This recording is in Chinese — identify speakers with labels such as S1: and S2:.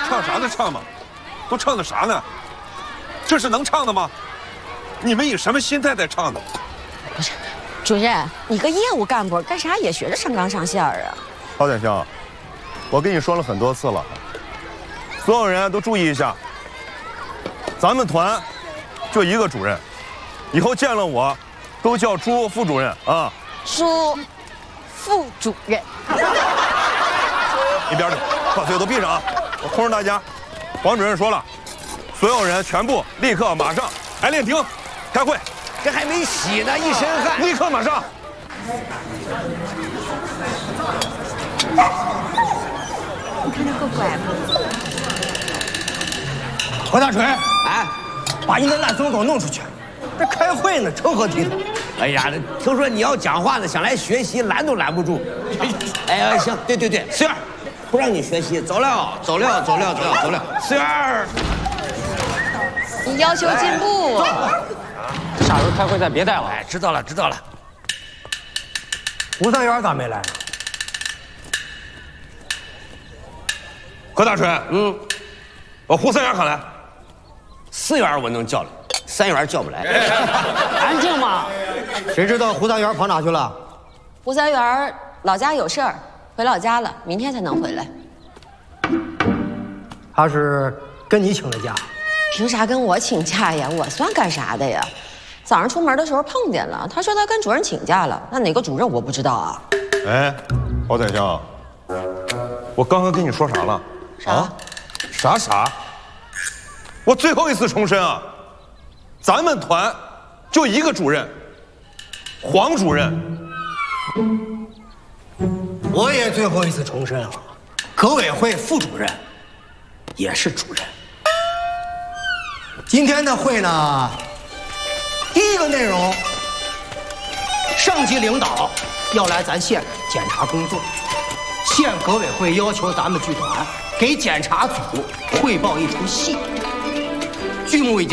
S1: 唱啥呢？唱嘛，都唱的啥呢？这是能唱的吗？你们以什么心态在唱的？
S2: 不是，主任，你个业务干部干啥也学着上纲上线啊？
S3: 郝点香，我跟你说了很多次了，所有人都注意一下，咱们团就一个主任，以后见了我都叫朱副主任啊。
S2: 朱副主任，
S3: 一边去，把嘴都闭上啊！我通知大家，黄主任说了，所有人全部立刻马上排练厅开会。
S4: 这还没洗呢，一身汗。
S3: 立刻马上。
S2: 你看他够乖吗？
S5: 何大锤，
S4: 哎，
S5: 把你那烂怂狗弄出去！这开会呢，成何体统？
S4: 哎呀，听说你要讲话呢，想来学习，拦都拦不住。哎呀，行，对，思源，不让你学习，走了。思源，
S2: 你要求进步。
S6: 下回开会再别带了。
S4: 哎，知道了。
S5: 胡三元咋没来呢？
S3: 何大锤，把胡三元喊来。
S4: 4元我能叫来，3元叫不来。
S6: 安静嘛！
S5: 谁知道胡三元跑哪去了？
S2: 胡三元老家有事儿，回老家了，明天才能回来。
S5: 他是跟你请的假？
S2: 凭啥跟我请假呀？我算干啥的呀？早上出门的时候碰见了，他说他跟主任请假了，那哪个主任我不知道啊。
S3: 哎，郝宰相，我刚刚跟你说啥了？啥？我最后一次重申啊，咱们团就一个主任，黄主任。
S5: 我也最后一次重申啊，革委会副主任也是主任。今天的会呢，第一个内容，上级领导要来咱县检查工作，县革委会要求咱们剧团给检查组汇报一出戏，剧目已经